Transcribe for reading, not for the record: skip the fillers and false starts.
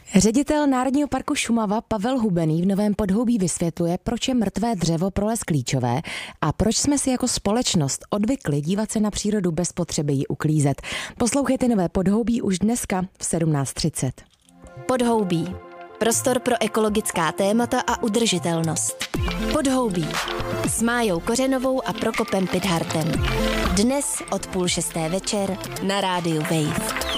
Ředitel Národního parku Šumava Pavel Hubený v Novém Podhoubí vysvětluje, proč je mrtvé dřevo pro les klíčové a proč jsme si jako společnost odvykli dívat se na přírodu bez potřeby ji uklízet. Poslouchejte Nové Podhoubí už dneska v 17:30. Podhoubí. Prostor pro ekologická témata a udržitelnost. Podhoubí. S Májou Kořenovou a Prokopem Pidhartem. Dnes od 5:30 večer na rádiu Wave.